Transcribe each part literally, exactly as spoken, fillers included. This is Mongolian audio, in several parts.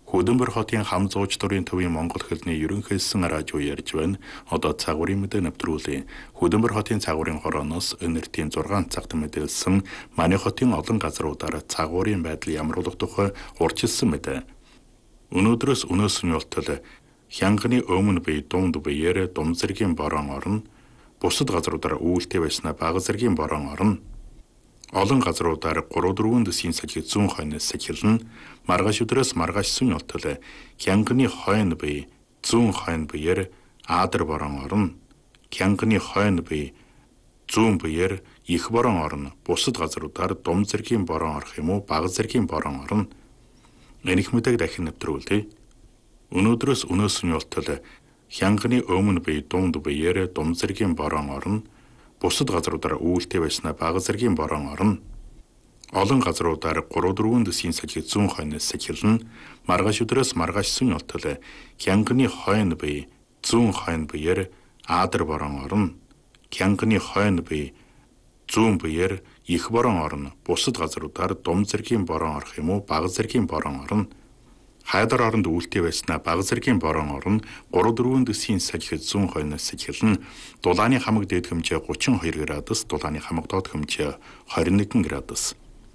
Хөдөнбөр хотын хам зууч дурын төвийн Монгол хэлний ерөнхийлсөн радио ярьж байна. Одоо цагуурын мэдээ нэвтрүүлээ. Хөдөнбөр хотын цагуурын хорооноос өнөртийн зургаан цагт мэдээлсэн манай хотын олон газруудаар цагуурын байдал ямар болох тухай урьдчилсан мэдээ. Өнөөдрөөс өнөөсөн явтал хянганы өмнө бие дунд биеэр дум зэргийн борон орно. Бусад газруудаар үүлтэй байснаа бага зэргийн борон орно. Олон газруудаар гурав дөрвөн дэсийн сахиг зүүн хойноос сахилна. Маргааш өдрөөс маргааш сүн явтал хянганы хойно бие зүүн хойно биеэр аадар борон орно. Хянганы хойно бие зүүн биеэр их борон орно. Бусад газруудаар дум зэргийн борон орох юм уу бага зэргийн борон орно. Энэх мэдээг дахин нэвтрүүлье. Өнөөдрөөс өнөөсөн явтал хянганы өмнө бие дунд биеэр дум зэргийн борон орно. Бусад газруудаар үүлтэй байснаа бага зэргийн борон орно. Олон газруудаар гурав дөрвөн дэсийн сахиг зүүн хойноос сахилна. Маргааш өдрөөс маргааш сүн явтал хянганы хойно бие зүүн хойно биеэр аадар борон орно. Хянганы хойно бие зүүн биеэр их борон орно. Бусад газруудаар дум зэргийн борон орох юм уу бага зэргийн борон орно. Хайдар оронд үүлтэй байснаа бага зэргийн борон орно. гурав дөрвөн дэсийн сахиг зүүн хойноос сахилна. Дулааны хамаг дээд хэмжээ гучин хоёр градус, дулааны хамаг доод хэмжээ хорин нэгэн градус.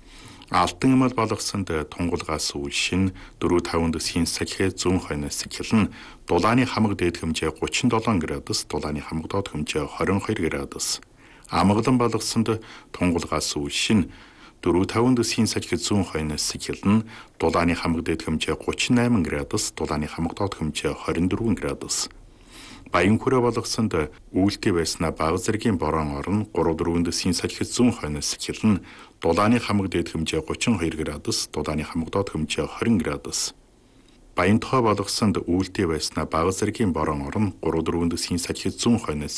Алтан эмэл болгосонд тунгуулгаас үлшин дөрвөн таван дэсийн сахиг зүүн хойноос сахилна. Дулааны хамаг дээд хэмжээ гучин долоон градус, дулааны хамаг доод хэмжээ хорин хоёр градус. Амгалан болгосонд тунгуулгаас үлшин дөрвөн таван дэсийн сахиг зүүн хойноос сахилна. Дулааны хамаг дээд хэмжээ гучин найман градус, дулааны хамаг доод хэмжээ хорин дөрвөн градус. Баян хүрээ болгосонд үүлтэй байснаа бага зэргийн борон орно. гурав дөрвөн дэсийн сахиг зүүн хойноос сахилна. Дулааны хамаг дээд хэмжээ гучин хоёр градус, дулааны хамаг доод хэмжээ хорин градус. Баян тухай болгосонд үүлтэй байснаа бага зэргийн борон орно. гурав дөрвөн дэсийн сахиг зүүн хойноос